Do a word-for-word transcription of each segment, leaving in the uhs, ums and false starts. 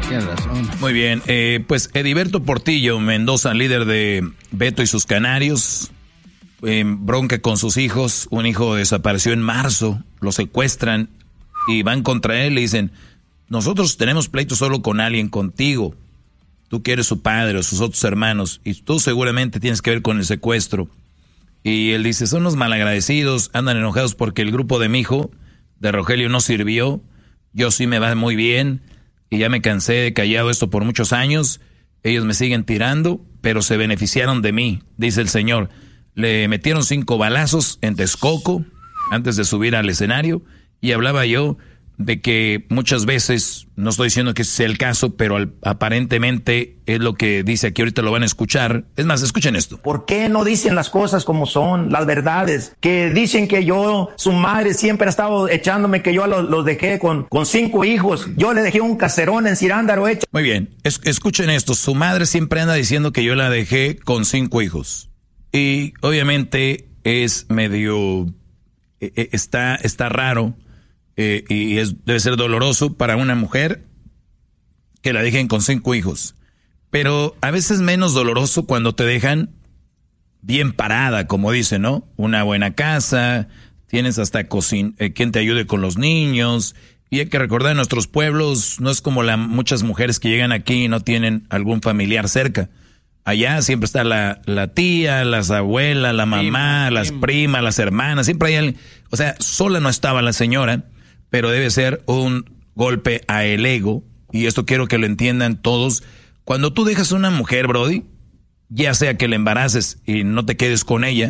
Tienes razón. Muy bien, eh, pues Ediberto Portillo Mendoza, líder de Beto y sus Canarios, en bronca con sus hijos. Un hijo desapareció en marzo, lo secuestran y van contra él, le dicen, nosotros tenemos pleito solo con alguien, contigo. Tú que eres su padre o sus otros hermanos y tú seguramente tienes que ver con el secuestro. Y él dice, son los malagradecidos, andan enojados porque el grupo de mi hijo, de Rogelio, no sirvió. Yo sí me va muy bien y ya me cansé de callado esto por muchos años. Ellos me siguen tirando, pero se beneficiaron de mí, dice el señor. Le metieron cinco balazos en Texcoco antes de subir al escenario y hablaba yo de que muchas veces, no estoy diciendo que sea el caso, pero al, aparentemente es lo que dice aquí, ahorita lo van a escuchar. Es más, escuchen esto. ¿Por qué no dicen las cosas como son, las verdades? Que dicen que yo, su madre siempre ha estado echándome que yo los, los dejé con, con cinco hijos. Yo le dejé un caserón en Cirándaro hecho. Muy bien, es, escuchen esto. Su madre siempre anda diciendo que yo la dejé con cinco hijos. Y obviamente es medio, eh, está, está raro. Eh, y es, debe ser doloroso para una mujer que la dejen con cinco hijos. Pero a veces menos doloroso cuando te dejan bien parada, como dicen, ¿no? Una buena casa, tienes hasta cocina, eh, quien te ayude con los niños. Y hay que recordar, en nuestros pueblos no es como la, muchas mujeres que llegan aquí y no tienen algún familiar cerca. Allá siempre está la, la tía, las abuelas, la mamá, prima, las prima. primas, las hermanas, siempre hay alguien. O sea, sola no estaba la señora. Pero debe ser un golpe a el ego, y esto quiero que lo entiendan todos. Cuando tú dejas a una mujer, Brody, ya sea que la embaraces y no te quedes con ella,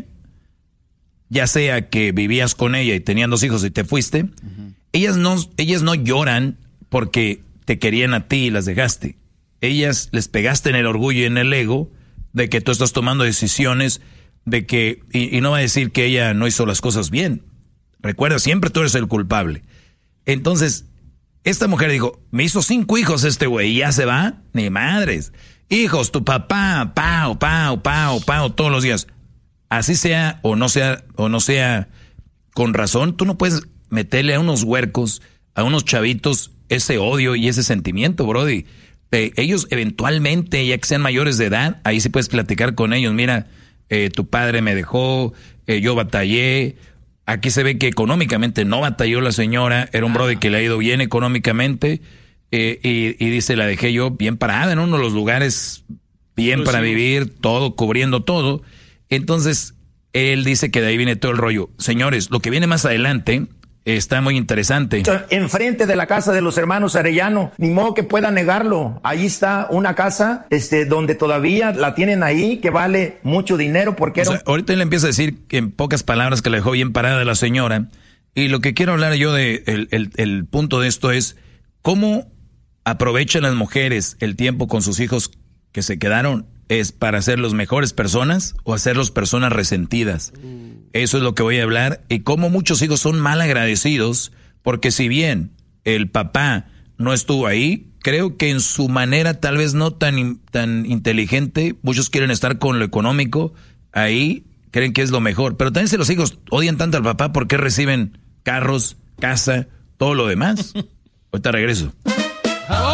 ya sea que vivías con ella y tenían dos hijos y te fuiste, uh-huh. ellas no, ellas no lloran porque te querían a ti y las dejaste. Ellas les pegaste en el orgullo y en el ego de que tú estás tomando decisiones, de que, y, y no va a decir que ella no hizo las cosas bien. Recuerda, siempre tú eres el culpable. Entonces, esta mujer dijo, me hizo cinco hijos este güey y ya se va, ni madres. Hijos, tu papá, pao, pao, pao, pao, todos los días. Así sea o no sea, o no sea con razón, tú no puedes meterle a unos huercos, a unos chavitos, ese odio y ese sentimiento, brody. Eh, ellos eventualmente, ya que sean mayores de edad, ahí sí puedes platicar con ellos. Mira, eh, tu padre me dejó, eh, yo batallé. Aquí se ve que económicamente no batalló la señora, era un brody que le ha ido bien económicamente, eh, y, y dice, la dejé yo bien parada en uno de los lugares bien para vivir, todo, cubriendo todo. Entonces, él dice que de ahí viene todo el rollo. Señores, lo que viene más adelante está muy interesante. Enfrente de la casa de los hermanos Arellano, ni modo que pueda negarlo. Ahí está una casa, este, donde todavía la tienen ahí, que vale mucho dinero porque era... O sea, ahorita él empieza a decir que en pocas palabras que la dejó bien parada la señora. Y lo que quiero hablar yo de, el, el, el punto de esto es, ¿cómo aprovechan las mujeres el tiempo con sus hijos que se quedaron? ¿Es para hacerlos mejores personas o hacerlos personas resentidas? Eso es lo que voy a hablar. Y cómo muchos hijos son mal agradecidos, porque si bien el papá no estuvo ahí, creo que en su manera tal vez no tan, tan inteligente, muchos quieren estar con lo económico, ahí creen que es lo mejor. Pero también si los hijos odian tanto al papá, ¿por qué reciben carros, casa, todo lo demás? Ahorita regreso.